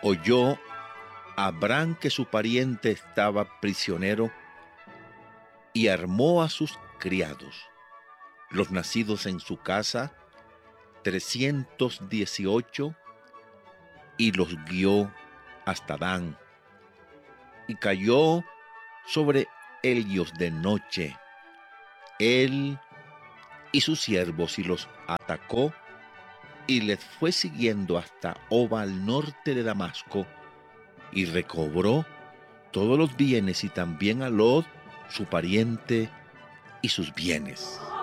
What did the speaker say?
oyó Abraham que su pariente estaba prisionero y armó a sus criados, los nacidos en su casa, 318, y los guió hasta Dan, y cayó sobre ellos de noche, él y sus siervos, y los atacó, y les fue siguiendo hasta Oba al norte de Damasco, y recobró todos los bienes y también a Lot, su pariente, y sus bienes.